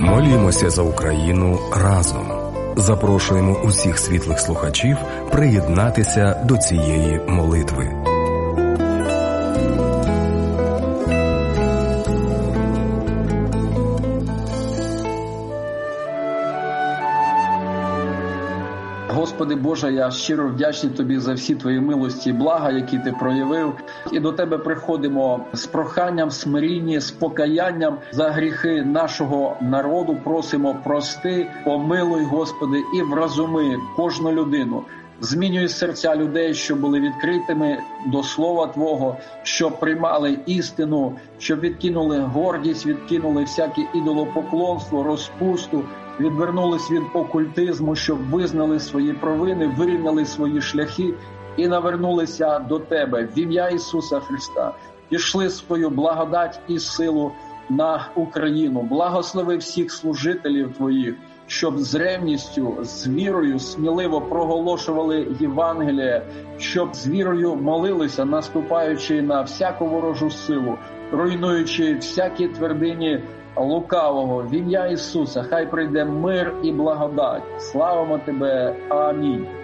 Молімося за Україну разом. Запрошуємо усіх світлих слухачів приєднатися до цієї молитви. Господи Боже, я щиро вдячний Тобі за всі Твої милості і блага, які Ти проявив. І до Тебе приходимо з проханням, смиріння, з покаянням за гріхи нашого народу. Просимо прости, помилуй, Господи, і вразуми кожну людину. Змінюй серця людей, щоб були відкритими до Слова Твого, щоб приймали істину, щоб відкинули гордість, відкинули всяке ідолопоклонство, розпусту, відвернулись від окультизму, щоб визнали свої провини, вирівняли свої шляхи і навернулися до Тебе. В ім'я Ісуса Христа пішли свою благодать і силу на Україну. Благослови всіх служителів Твоїх, щоб з ревністю, з вірою сміливо проголошували Євангеліє, щоб з вірою молилися, наступаючи на всяку ворожу силу, руйнуючи всякі твердині лукавого. В ім'я Ісуса хай прийде мир і благодать. Славимо Тебе. Амінь.